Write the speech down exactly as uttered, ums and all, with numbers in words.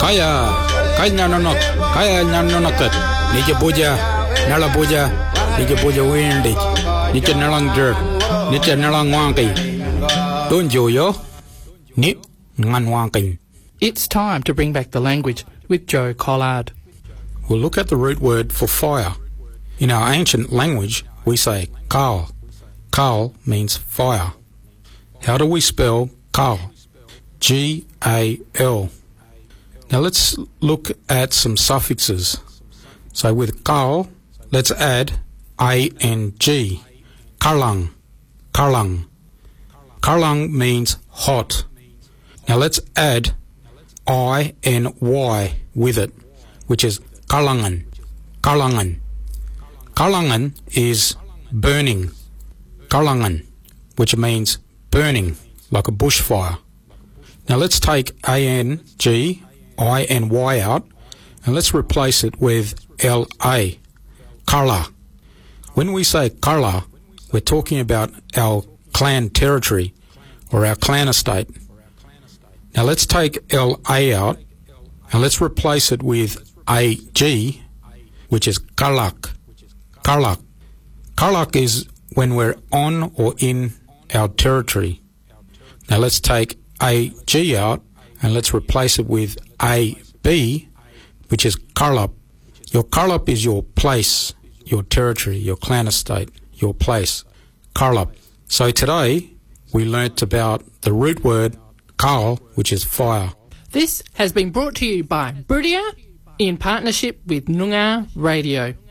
Kaya, kaya nanonok, kaya nanonokot. Nija buja, nala buja, nija buja windy, nija nalang jerk, nija nalang wanky. Don't you yo? Ni ngan wanking. It's time to bring back the language with Joe Collard. We'll look at the root word for fire. In our ancient language, we say kal. Kal means fire. How do we spell kal? G A L. Now let's look at some suffixes. So with kal, let's add A N G. Karlang. Karlang. Karlang means hot. Now let's add I N Y with it, which is Karlangan. Karlangan. Karlangan is burning. Karlangan, which means burning, like a bushfire. Now let's take A N G, I N Y out, and let's replace it with L A. Karla. When we say Karla, we're talking about our clan territory or our clan estate. Now let's take L A out and let's replace it with A G, which is Karlak. Karlak. Karlak is when we're on or in our territory. Now let's take A G out and let's replace it with A B, which is Karlap. Your Karlap is your place, your territory, your clan estate, your place. Karlap. So today we learnt about the root word Kal, which is fire. This has been brought to you by Buriya in partnership with Noongar Radio.